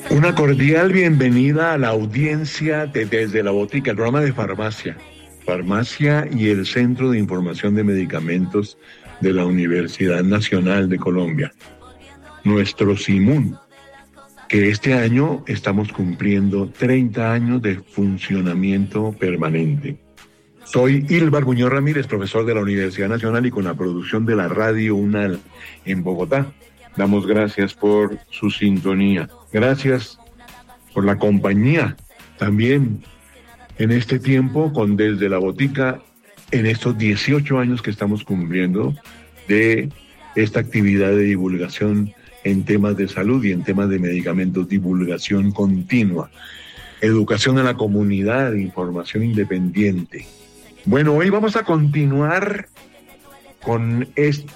Una cordial bienvenida a la audiencia de Desde la Botica, el programa de Farmacia y el Centro de Información de Medicamentos de la Universidad Nacional de Colombia. Nuestro SIMUN, que este año estamos cumpliendo 30 años de funcionamiento permanente. Soy Ilvar Muñoz Ramírez, profesor de la Universidad Nacional y con la producción de la Radio UNAL en Bogotá. Damos gracias por su sintonía. Gracias por la compañía también en este tiempo con Desde la Botica, en estos 18 años que estamos cumpliendo de esta actividad de divulgación en temas de salud y en temas de medicamentos, divulgación continua, educación a la comunidad, información independiente. Bueno, hoy vamos a continuar con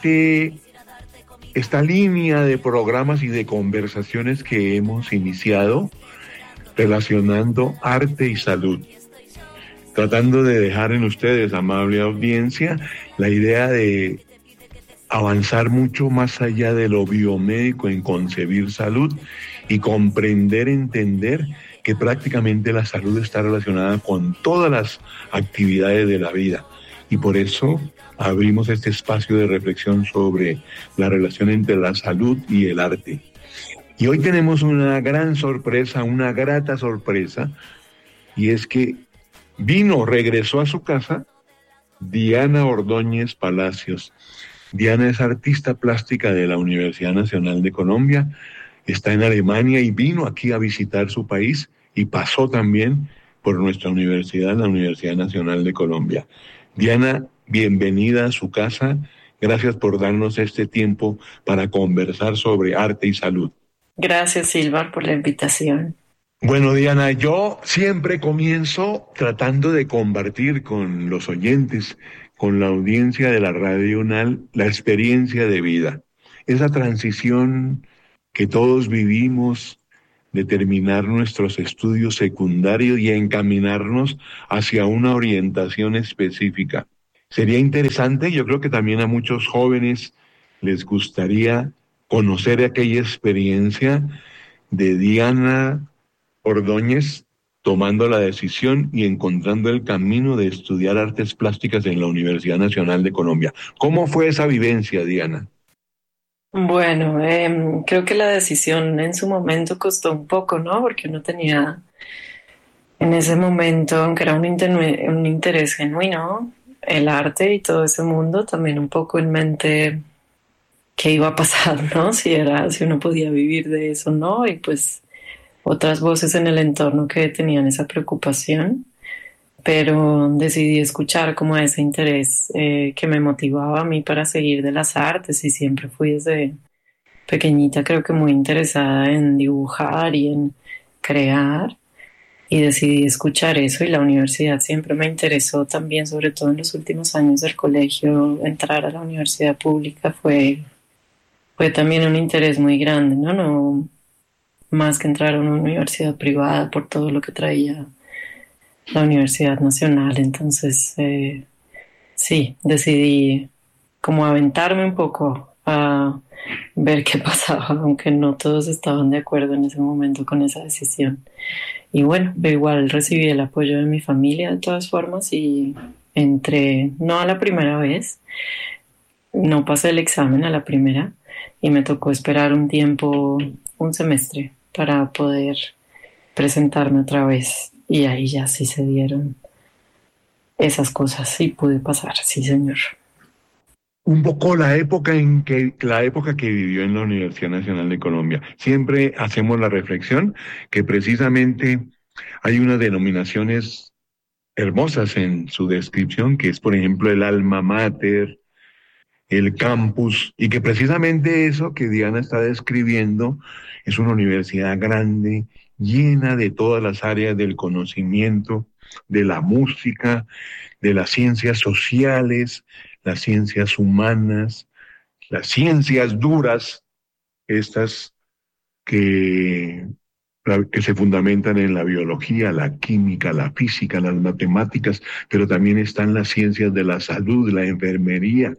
esta línea de programas y de conversaciones que hemos iniciado relacionando arte y salud, tratando de dejar en ustedes, amable audiencia, la idea de avanzar mucho más allá de lo biomédico en concebir salud y comprender, entender que prácticamente la salud está relacionada con todas las actividades de la vida. Y por eso abrimos este espacio de reflexión sobre la relación entre la salud y el arte. Y hoy tenemos una gran sorpresa, una grata sorpresa, y es que regresó a su casa Diana Ordóñez Palacios. Diana es artista plástica de la Universidad Nacional de Colombia, está en Alemania y vino aquí a visitar su país y pasó también por nuestra universidad, la Universidad Nacional de Colombia. Diana, bienvenida a su casa. Gracias por darnos este tiempo para conversar sobre arte y salud. Gracias, Silvar, por la invitación. Bueno, Diana, yo siempre comienzo tratando de compartir con los oyentes, con la audiencia de la Radio UNAL, la experiencia de vida. Esa transición que todos vivimos de terminar nuestros estudios secundarios y encaminarnos hacia una orientación específica. Sería interesante, yo creo que también a muchos jóvenes les gustaría conocer aquella experiencia de Diana Ordóñez tomando la decisión y encontrando el camino de estudiar artes plásticas en la Universidad Nacional de Colombia. ¿Cómo fue esa vivencia, Diana? Bueno, creo que la decisión en su momento costó un poco, ¿no? Porque uno tenía en ese momento, aunque era un interés genuino, el arte y todo ese mundo, también un poco en mente qué iba a pasar, ¿no? Si uno podía vivir de eso, ¿no? Y pues otras voces en el entorno que tenían esa preocupación, pero decidí escuchar como ese interés que me motivaba a mí para seguir de las artes y siempre fui desde pequeñita creo que muy interesada en dibujar y en crear y decidí escuchar eso y la universidad siempre me interesó también, sobre todo en los últimos años del colegio, entrar a la universidad pública fue también un interés muy grande, ¿no? No más que entrar a una universidad privada por todo lo que traía la Universidad Nacional. Entonces, sí, decidí como aventarme un poco a ver qué pasaba, aunque no todos estaban de acuerdo en ese momento con esa decisión. Y bueno, igual recibí el apoyo de mi familia de todas formas y entré, no a la primera vez, no pasé el examen a la primera y me tocó esperar un tiempo, un semestre, para poder presentarme otra vez. Y ahí ya sí se dieron esas cosas, sí pude pasar, sí señor. Un poco la época que vivió en la Universidad Nacional de Colombia. Siempre hacemos la reflexión que precisamente hay unas denominaciones hermosas en su descripción, que es, por ejemplo, el alma mater, el campus, y que precisamente eso que Diana está describiendo es una universidad grande, llena de todas las áreas del conocimiento, de la música, de las ciencias sociales, las ciencias humanas, las ciencias duras, estas que, que se fundamentan en la biología, la química, la física, las matemáticas, pero también están las ciencias de la salud, la enfermería.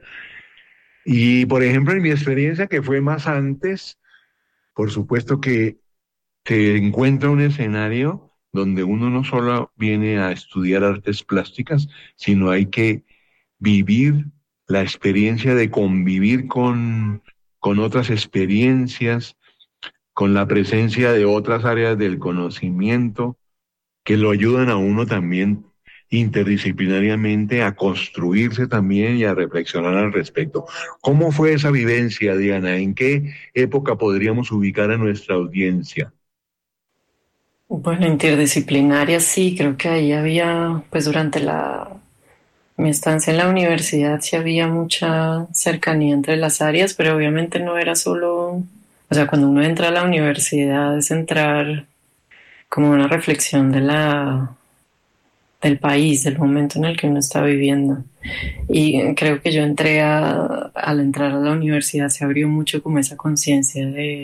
Y, por ejemplo, en mi experiencia, que fue más antes, por supuesto que se encuentra un escenario donde uno no solo viene a estudiar artes plásticas, sino hay que vivir la experiencia de convivir con otras experiencias, con la presencia de otras áreas del conocimiento que lo ayudan a uno también interdisciplinariamente a construirse también y a reflexionar al respecto. ¿Cómo fue esa vivencia, Diana? ¿En qué época podríamos ubicar a nuestra audiencia? Bueno, interdisciplinaria sí, creo que ahí había, pues durante mi estancia en la universidad sí había mucha cercanía entre las áreas, pero obviamente no era solo, o sea, cuando uno entra a la universidad es entrar como una reflexión del país, del momento en el que uno está viviendo. Y creo que yo al entrar a la universidad se abrió mucho como esa conciencia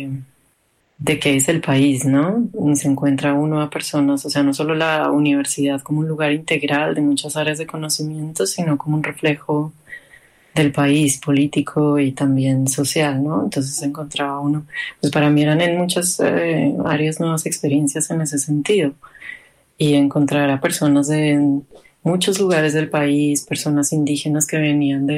de qué es el país, ¿no? Y se encuentra uno a personas, o sea, no solo la universidad como un lugar integral de muchas áreas de conocimiento, sino como un reflejo del país político y también social, ¿no? Entonces se encontraba uno, pues para mí eran en muchas áreas nuevas experiencias en ese sentido y encontrar a personas de muchos lugares del país, personas indígenas que venían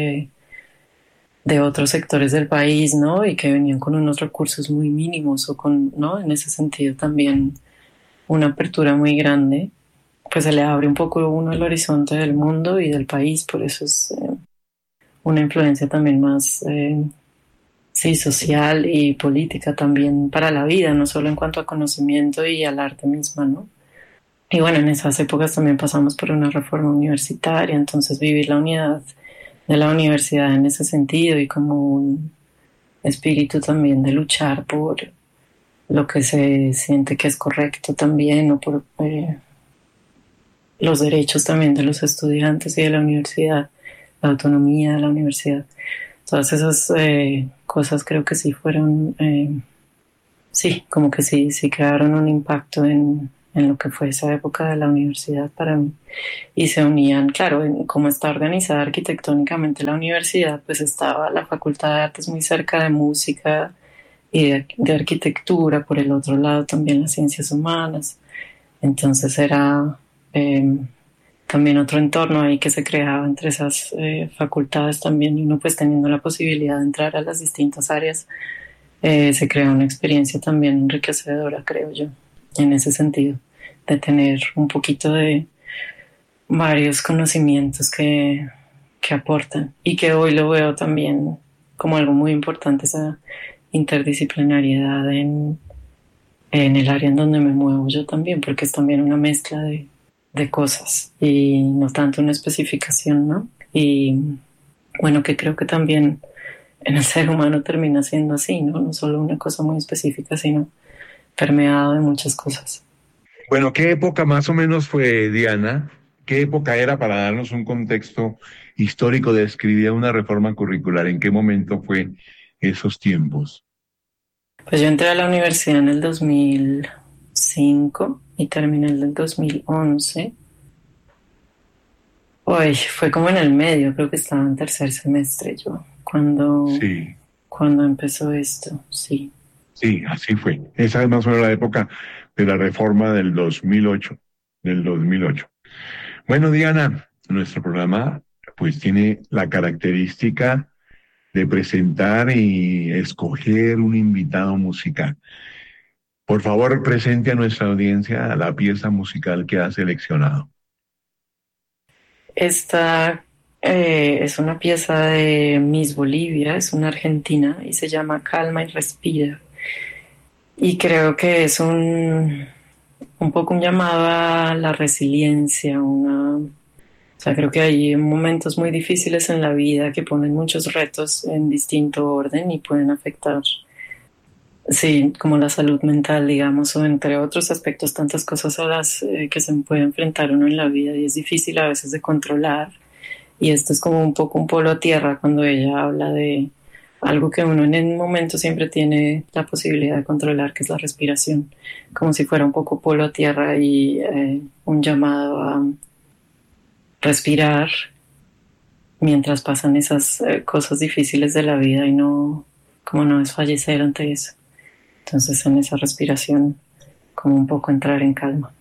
de otros sectores del país, ¿no? Y que venían con unos recursos muy mínimos o con, ¿no? En ese sentido también una apertura muy grande, pues se le abre un poco uno el horizonte del mundo y del país, por eso es una influencia también más, sí, social y política también para la vida, no solo en cuanto a conocimiento y al arte misma, ¿no? Y bueno, en esas épocas también pasamos por una reforma universitaria, entonces vivir la unidad de la universidad en ese sentido y como un espíritu también de luchar por lo que se siente que es correcto también o por los derechos también de los estudiantes y de la universidad, la autonomía de la universidad. Todas esas cosas creo que sí fueron, sí, como que sí, sí crearon un impacto en lo que fue esa época de la universidad para mí. Y se unían, claro, en cómo está organizada arquitectónicamente la universidad, pues estaba la Facultad de Artes muy cerca de música y de arquitectura, por el otro lado también las ciencias humanas. Entonces era también otro entorno ahí que se creaba entre esas facultades también y uno pues teniendo la posibilidad de entrar a las distintas áreas, se crea una experiencia también enriquecedora, creo yo, en ese sentido, de tener un poquito de varios conocimientos que aportan y que hoy lo veo también como algo muy importante, esa interdisciplinariedad en el área en donde me muevo yo también, porque es también una mezcla de cosas y no tanto una especificación, ¿no? Y bueno, que creo que también en el ser humano termina siendo así, ¿no? No solo una cosa muy específica, sino permeado de muchas cosas. Bueno, ¿qué época más o menos fue, Diana? ¿Qué época era para darnos un contexto histórico de escribir una reforma curricular? ¿En qué momento fue esos tiempos? Pues yo entré a la universidad en el 2005 y terminé en el 2011. Uy, fue como en el medio, creo que estaba en tercer semestre yo, Sí, cuando empezó esto, sí. sí, así fue. Esa es más o menos la época de la reforma del 2008, del 2008. Bueno, Diana, nuestro programa pues tiene la característica de presentar y escoger un invitado musical. Por favor, presente a nuestra audiencia la pieza musical que ha seleccionado. Esta es una pieza de Miss Bolivia, es una argentina y se llama Calma y Respira. Y creo que es un poco un llamado a la resiliencia, o sea, creo que hay momentos muy difíciles en la vida que ponen muchos retos en distinto orden y pueden afectar, sí, como la salud mental, digamos, o entre otros aspectos, tantas cosas a las que se puede enfrentar uno en la vida y es difícil a veces de controlar. Y esto es como un poco un polo a tierra cuando ella habla de algo que uno en el momento siempre tiene la posibilidad de controlar, que es la respiración, como si fuera un poco polo a tierra y un llamado a respirar mientras pasan esas cosas difíciles de la vida y no, como no desfallecer ante eso. Entonces en esa respiración como un poco entrar en calma.